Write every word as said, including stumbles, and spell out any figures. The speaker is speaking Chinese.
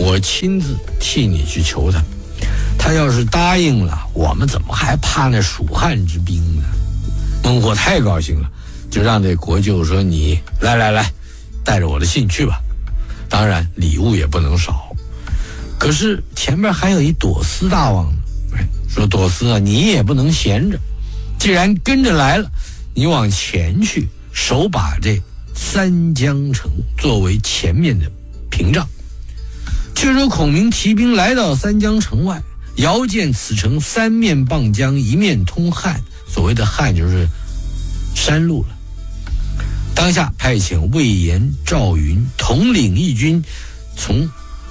我亲自替你去求他。他要是答应了，我们怎么还怕那蜀汉之兵呢？孟获太高兴了，就让这国舅说：“你来来来，带着我的信去吧。当然礼物也不能少。”可是前面还有一朵思大王呢，说：“朵思啊，你也不能闲着，既然跟着来了，你往前去，手把这三江城作为前面的屏障。”却说孔明提兵来到三江城外，遥见此城三面傍江，一面通汉，所谓的汉就是山路了。当下派遣魏延、赵云统领义军，从